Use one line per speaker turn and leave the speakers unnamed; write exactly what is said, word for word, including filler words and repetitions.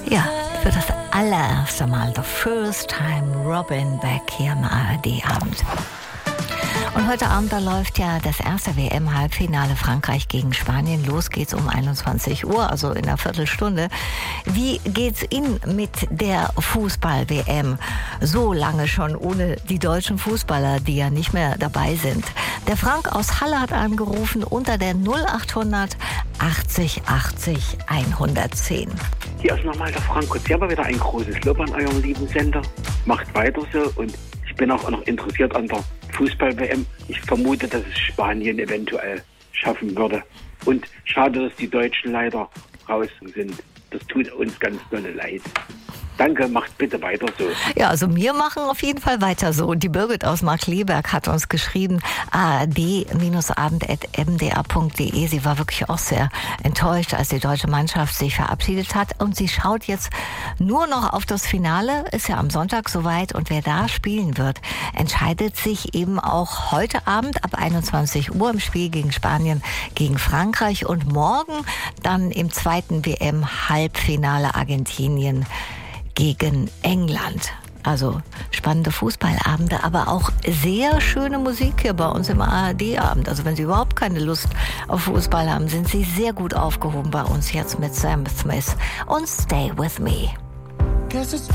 Ja, für das allererste Mal, the first time Robin Beck hier im A R D-Abend. Und heute Abend, da läuft ja das erste W M-Halbfinale Frankreich gegen Spanien. Los geht's um einundzwanzig Uhr, also in einer Viertelstunde. Wie geht's Ihnen mit der Fußball-W M? So lange schon ohne die deutschen Fußballer, die ja nicht mehr dabei sind. Der Frank aus Halle hat angerufen unter der null achthundert achtzig achtzig hundertzehn.
Hier ist nochmal der Frank. Sie haben wieder ein großes Lob an eurem lieben Sender. Macht weiter so und ich bin auch noch interessiert an der Fußball-W M. Ich vermute, dass es Spanien eventuell schaffen würde. Und schade, dass die Deutschen leider raus sind. Das tut uns ganz dolle leid. Danke, macht bitte weiter so.
Ja, also wir machen auf jeden Fall weiter so. Und die Birgit aus Markkleeberg hat uns geschrieben, a r d abend at m d r punkt d e. Sie war wirklich auch sehr enttäuscht, als die deutsche Mannschaft sich verabschiedet hat. Und sie schaut jetzt nur noch auf das Finale. Ist ja am Sonntag soweit. Und wer da spielen wird, entscheidet sich eben auch heute Abend ab einundzwanzig Uhr im Spiel gegen Spanien, gegen Frankreich. Und morgen dann im zweiten W M-Halbfinale Argentinien gegen England. Also spannende Fußballabende, aber auch sehr schöne Musik hier bei uns im A R D-Abend. Also wenn Sie überhaupt keine Lust auf Fußball haben, sind Sie sehr gut aufgehoben bei uns jetzt mit Sam Smith und Stay With Me.